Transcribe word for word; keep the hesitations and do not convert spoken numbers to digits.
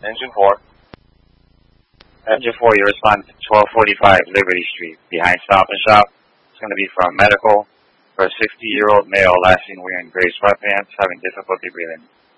Engine four. Engine four, you respond to twelve forty-five Liberty Street, behind Stop and Shop. It's going to be from medical for a sixty-year-old male last seen wearing gray sweatpants, having difficulty breathing.